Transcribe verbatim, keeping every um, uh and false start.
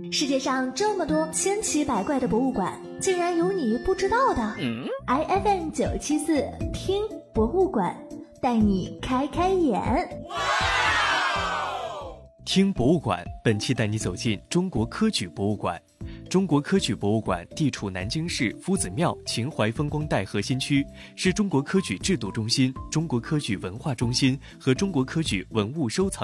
世界上这么多千奇百怪的博物馆，竟然有你不知道的。嗯、I F M 九七四听博物馆，带你开开眼。 听博物馆，本期带你走进中国科举博物馆。中国科举博物馆地处南京市夫子庙秦淮风光带核心区，是中国科举制度中心、中国科举文化中心和中国科举文物收藏